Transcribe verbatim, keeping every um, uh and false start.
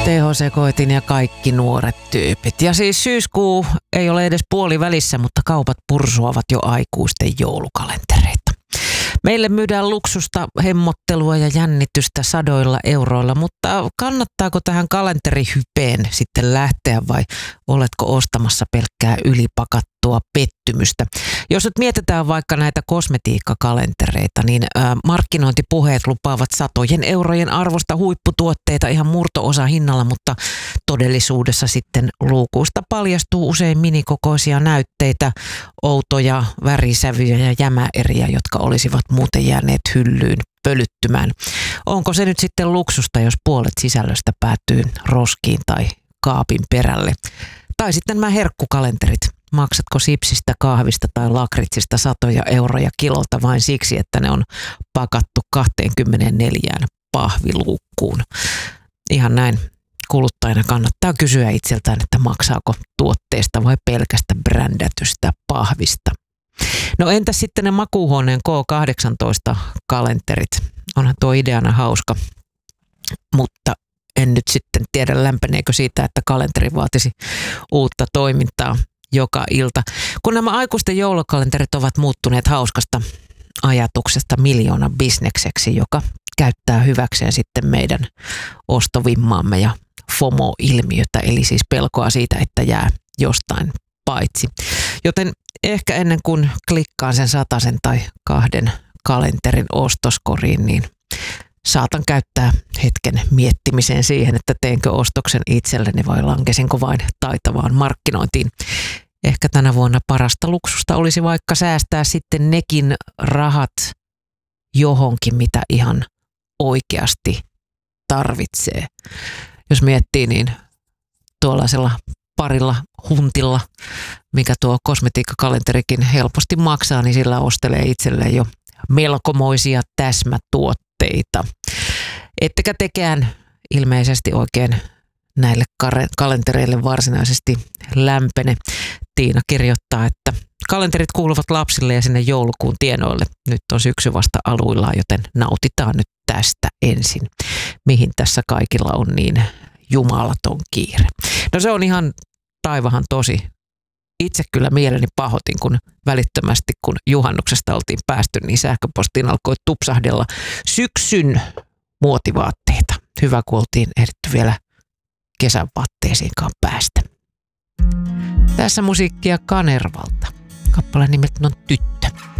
tehosekoitin ja kaikki nuoret tyypit. Ja siis syyskuu ei ole edes puoli välissä, mutta kaupat pursuavat jo aikuisten joulukalentereita. Meille myydään luksusta, hemmottelua ja jännitystä sadoilla euroilla, mutta kannattaako tähän kalenterihypeen sitten lähteä vai oletko ostamassa pelkkää ylipakattua pettymystä? Jos nyt mietitään vaikka näitä kosmetiikkakalentereita, niin ää, markkinointipuheet lupaavat satojen eurojen arvosta huipputuotteita ihan murto-osa hinnalla, mutta todellisuudessa sitten luukuista paljastuu usein minikokoisia näytteitä, outoja värisävyjä ja jämäeriä, jotka olisivat muuten jääneet hyllyyn pölyttymään. Onko se nyt sitten luksusta, jos puolet sisällöstä päätyy roskiin tai kaapin perälle? Tai sitten nämä herkkukalenterit. Maksatko sipsistä, kahvista tai lakritsista satoja euroja kilolta vain siksi, että ne on pakattu kaksikymmentäneljä pahviluukkuun? Ihan näin kuluttajana kannattaa kysyä itseltään, että maksaako tuotteesta vai pelkästä brändätystä pahvista. No entäs sitten ne makuuhuoneen K kahdeksantoista-kalenterit? Onhan tuo ideana hauska, mutta en nyt sitten tiedä lämpeneekö siitä, että kalenteri vaatisi uutta toimintaa joka ilta. Kun nämä aikuisten joulukalenterit ovat muuttuneet hauskasta ajatuksesta miljoona bisnekseksi, joka käyttää hyväkseen sitten meidän ostovimmaamme ja FOMO-ilmiötä, eli siis pelkoa siitä, että jää jostain paitsi. Joten ehkä ennen kuin klikkaan sen satasen tai kahden kalenterin ostoskoriin, niin saatan käyttää hetken miettimiseen siihen, että teenkö ostoksen itselleni vai lankesinko vain taitavaan markkinointiin. Ehkä tänä vuonna parasta luksusta olisi vaikka säästää sitten nekin rahat johonkin, mitä ihan oikeasti tarvitsee. Jos miettii, niin tuollaisella parilla huntilla, mikä tuo kosmetiikkakalenterikin helposti maksaa, niin sillä ostelee itselleen jo melkomoisia täsmätuotteita. Ettekä tekään ilmeisesti oikein näille kalentereille varsinaisesti lämpene. Tiina kirjoittaa, että kalenterit kuuluvat lapsille ja sinne joulukuun tienoille. Nyt on syksy vasta aluillaan, joten nautitaan nyt tästä ensin. Mihin tässä kaikilla on niin jumalaton kiire? No se on ihan taivahan tosi. Itse kyllä mieleni pahoitin, kun välittömästi kun juhannuksesta oltiin päästy, niin sähköpostiin alkoi tupsahdella syksyn muotivaatteita. Hyvä, kun oltiin ehditty vielä kesän vaatteisiinkaan päästä. Tässä musiikkia Kanervalta. Kappale nimeltään on Tyttö.